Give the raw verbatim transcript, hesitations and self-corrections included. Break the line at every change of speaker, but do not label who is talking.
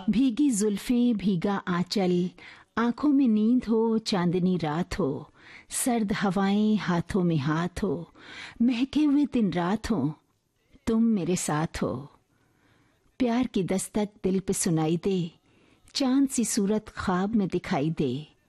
भीगी जुल्फें भीगा आंचल, आंखों में नींद हो चांदनी रात हो, सर्द हवाएं हाथों में हाथ हो, महके हुए दिन रात हो, तुम मेरे साथ हो। प्यार की दस्तक दिल पे सुनाई दे, चांद सी सूरत ख्वाब में दिखाई दे।